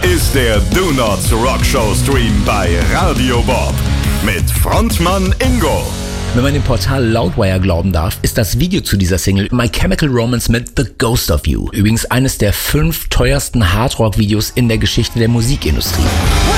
ist der Do Not Rock Show Stream bei Radio Bob mit Frontmann Ingo. Wenn man dem Portal Loudwire glauben darf, ist das Video zu dieser Single My Chemical Romance mit The Ghost of You. Übrigens eines der 5 teuersten Hardrock-Videos in der Geschichte der Musikindustrie.